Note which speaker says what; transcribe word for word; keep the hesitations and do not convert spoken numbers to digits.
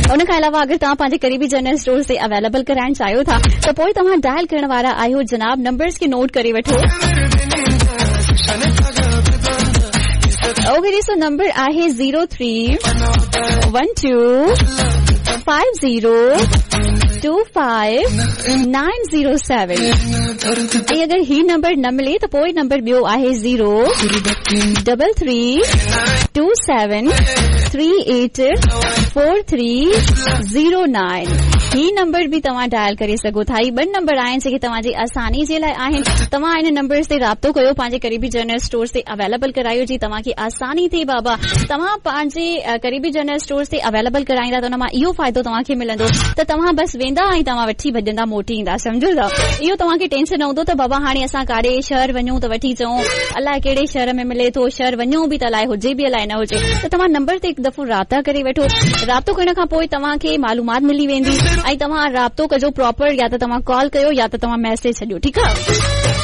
Speaker 1: उन खां अलावा अगरि तव्हां पंहिंजे करीबी जनरल स्टोर ते अवेलेबल कराइण चाहियो था त पोइ तव्हां डायल करण वारा आहियो जनाब नंबर्स खे नोट करे वठो। ओके सो नंबर आहे zero three one two five zero two five nine zero seven. ऐं अगरि ही नंबर न मिले त पोइ नंबर ॿियो आहे zero double three two seven three eight four three zero nine. ही नंबर बि तव्हां डायल करे सघो था। ही ॿ नंबर आहिनि जेके तव्हांजी आसानी जे लाइ आहिनि। तव्हां इन नंबर्स ते राब्तो कयो, पंहिंजे करीबी जनरल स्टोर्स ते अवेलेबल करायो जी तव्हांखे आसानी थिए बाबा। तव्हां पंहिंजे करीबी जनरल स्टोर्स ते अवेलेबल कराईंदा त उन मां इहो फ़ाइदो तव्हांखे मिलंदो त तव्हां बसि वेंदा ऐं तव्हां वठी भॼंदा मोटी ईंदा, सम्झो था। इहो तव्हांखे टेंशन न हूंदो त बाबा हाणे असां काॾे शहर वञूं त वठी अचूं, अलाए कहिड़े शहर में मिले थो, शहर वञूं बि त अलाए हुजे बि अलाए न हुजे। त तव्हां नंबर ते हिकु दफ़ो राब्ता करे वठो। राब्तो करण खां पोइ तव्हांखे मालूमात मिली वेंदी ऐं तव्हां राब्तो कजो प्रॉपर, या त तव्हां कॉल कयो या त तव्हां मैसेज छॾियो, ठीकु आहे।